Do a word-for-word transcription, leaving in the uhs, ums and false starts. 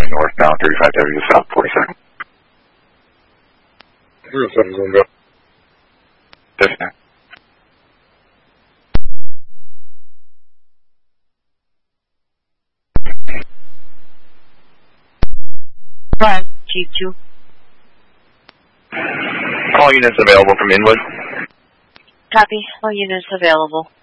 going northbound, thirty-five W south, forty-second. three oh seven going back. Yes, sir. Right, Chief two. All units available from Inwood. Copy. All units available.